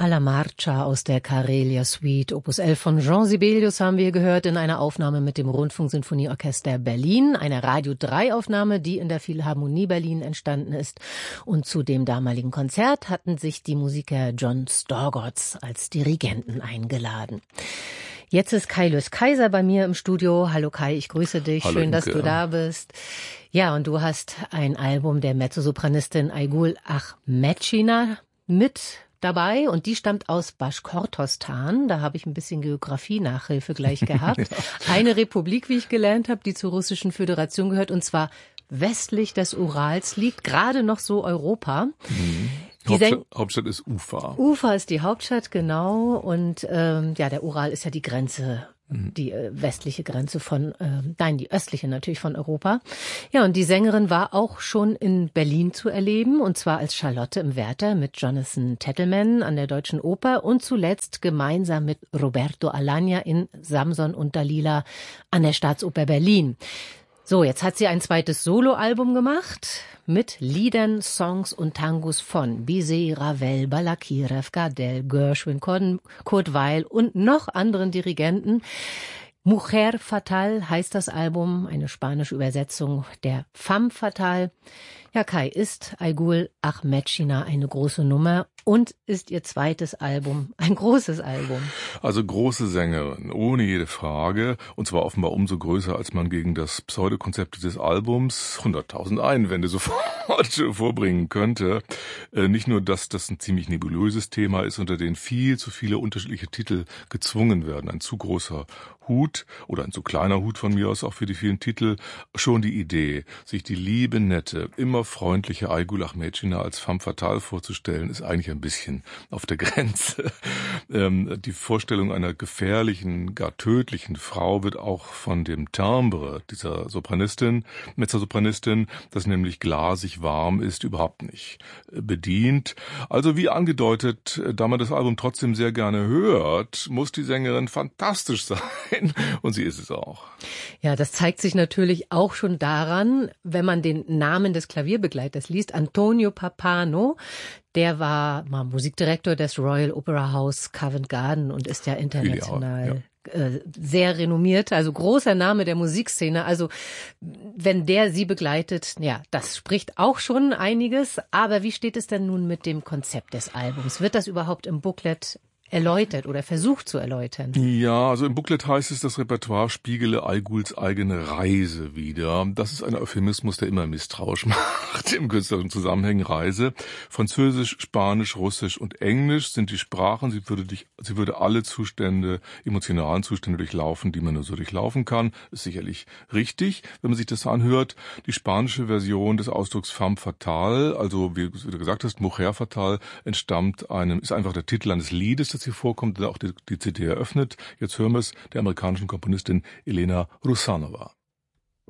Alla Marcia aus der Karelia Suite, Opus 11 von Jean Sibelius haben wir gehört in einer Aufnahme mit dem Rundfunksinfonieorchester Berlin, eine Radio 3 Aufnahme, die in der Philharmonie Berlin entstanden ist. Und zu dem damaligen Konzert hatten sich die Musiker John Storgotz als Dirigenten eingeladen. Jetzt ist Kai Löss-Kaiser bei mir im Studio. Hallo Kai, ich grüße dich. Hallo, schön, dass du da bist. Ja, und du hast ein Album der Mezzosopranistin Aygul Ahmetschina mit dabei und die stammt aus Baschkortostan. Da habe ich ein bisschen Geografie-Nachhilfe gleich gehabt. Ja. Eine Republik, wie ich gelernt habe, die zur Russischen Föderation gehört und zwar westlich des Urals, liegt gerade noch so Europa. Hauptstadt ist Ufa. Ufa ist die Hauptstadt, genau. Und der Ural ist ja die Grenze, die westliche Grenze von, die östliche natürlich von Europa. Ja, und die Sängerin war auch schon in Berlin zu erleben, und zwar als Charlotte im Werther mit Jonathan Tettelman an der Deutschen Oper und zuletzt gemeinsam mit Roberto Alagna in Samson und Dalila an der Staatsoper Berlin. So, jetzt hat sie ein zweites Soloalbum gemacht mit Liedern, Songs und Tangos von Bizet, Ravel, Balakirev, Gardel, Gershwin, Kurt Weill und noch anderen Dirigenten. Mujer Fatal heißt das Album, eine spanische Übersetzung der Femme Fatale. Ja, Kai, ist Aygul Ahmetschina eine große Nummer und ist ihr zweites Album ein großes Album? Also große Sängerin, ohne jede Frage, und zwar offenbar umso größer, als man gegen das Pseudokonzept dieses Albums 100.000 Einwände sofort vorbringen könnte. Nicht nur, dass das ein ziemlich nebulöses Thema ist, unter dem viel zu viele unterschiedliche Titel gezwungen werden. Ein zu großer Hut oder ein zu kleiner Hut von mir aus auch für die vielen Titel. Schon die Idee, sich die liebe, nette, immer freundliche Aygul Ahmetschina als femme fatale vorzustellen, ist eigentlich ein bisschen auf der Grenze. Die Vorstellung einer gefährlichen, gar tödlichen Frau wird auch von dem Timbre dieser Sopranistin, Mezzosopranistin, das nämlich glasig warm ist, überhaupt nicht bedient. Also wie angedeutet, da man das Album trotzdem sehr gerne hört, muss die Sängerin fantastisch sein. Und sie ist es auch. Ja, das zeigt sich natürlich auch schon daran, wenn man den Namen des Klavierbegleiters liest, Antonio Pappano. Der war mal Musikdirektor des Royal Opera House Covent Garden und ist ja international sehr renommiert, also großer Name der Musikszene. Also wenn der sie begleitet, ja, das spricht auch schon einiges. Aber wie steht es denn nun mit dem Konzept des Albums? Wird das überhaupt im Booklet erläutert oder versucht zu erläutern? Ja, also im Booklet heißt es, das Repertoire spiegele Ayguls eigene Reise wider. Das ist ein Euphemismus, der immer misstrauisch macht im künstlerischen Zusammenhang. Reise. Französisch, Spanisch, Russisch und Englisch sind die Sprachen. Sie würde alle Zustände, emotionalen Zustände durchlaufen, die man nur so durchlaufen kann. Ist sicherlich richtig, wenn man sich das anhört. Die spanische Version des Ausdrucks femme fatale, also wie du gesagt hast, Mujer Fatal, ist einfach der Titel eines Liedes, das hier vorkommt, der auch die CD eröffnet. Jetzt hören wir es der amerikanischen Komponistin Elena Rusanova.